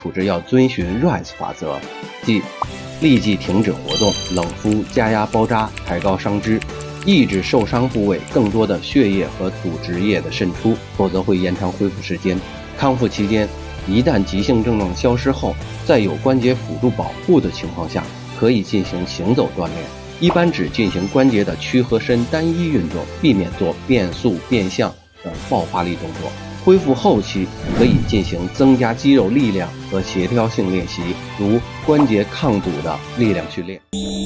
处置要遵循 RICE 法则，即立即停止活动、冷敷、加压包扎、抬高伤肢，抑制受伤部位更多的血液和组织液的渗出，否则会延长恢复时间。康复期间，一旦急性症状消失后，在有关节辅助保护的情况下，可以进行行走锻炼，一般只进行关节的屈和伸单一运动，避免做变速、变向等爆发力动作。恢复后期可以进行增加肌肉力量和协调性练习，如关节抗阻的力量训练。